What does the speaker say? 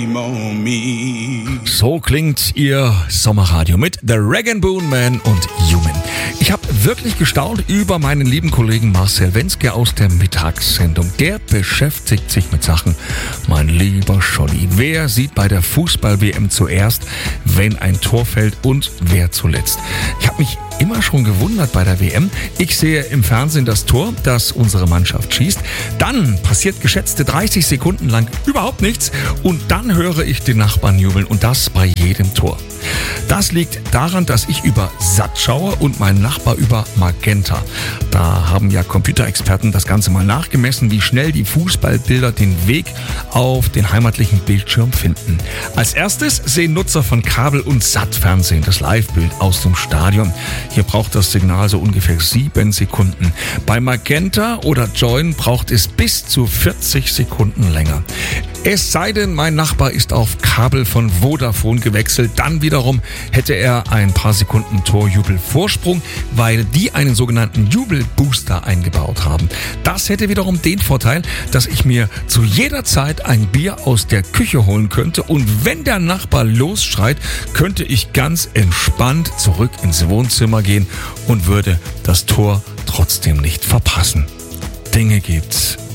So klingt Ihr Sommerradio mit The Rag & Bone Man und Human. Ich habe wirklich gestaunt über meinen lieben Kollegen Marcel Wenske aus der Mittagssendung. Der beschäftigt sich mit Sachen. Mein lieber Scholli, wer sieht bei der Fußball-WM zuerst, wenn ein Tor fällt und wer zuletzt? Ich habe mich immer schon gewundert bei der WM. Ich sehe im Fernsehen das Tor, das unsere Mannschaft schießt. Dann passiert geschätzte 30 Sekunden lang überhaupt nichts und dann höre ich den Nachbarn jubeln und das bei jedem Tor. Das liegt daran, dass ich über Sat schaue und mein Nachbar über Magenta. Da haben ja Computerexperten das Ganze mal nachgemessen, wie schnell die Fußballbilder den Weg auf den heimatlichen Bildschirm finden. Als erstes sehen Nutzer von Kabel- und Sat-Fernsehen das Live-Bild aus dem Stadion. Hier braucht das Signal so ungefähr 7 Sekunden. Bei Magenta oder Join braucht es bis zu 40 Sekunden länger. Es sei denn, mein Nachbar ist auf Kabel von Vodafone gewechselt. Dann wiederum hätte er ein paar Sekunden Torjubelvorsprung, weil die einen sogenannten Jubelbooster eingebaut haben. Das hätte wiederum den Vorteil, dass ich mir zu jeder Zeit ein Bier aus der Küche holen könnte und wenn der Nachbar losschreit, könnte ich ganz entspannt zurück ins Wohnzimmer gehen und würde das Tor trotzdem nicht verpassen. Dinge gibt's,